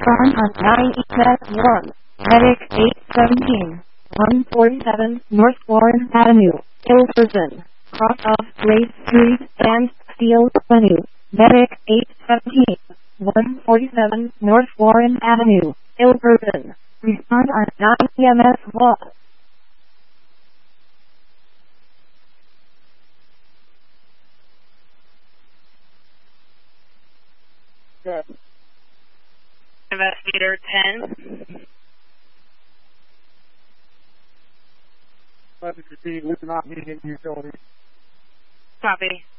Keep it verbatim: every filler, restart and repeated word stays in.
Respond on nine E M S one. Medic eight seventeen. one forty-seven North Warren Avenue, Ilverson. Cross off Grace Street and Steel Avenue. Medic eight seventeen. one forty-seven North Warren Avenue, Ilverson. Respond on nine E M S one. Good. Investigator ten. Let me proceed with not meeting utilities. Copy.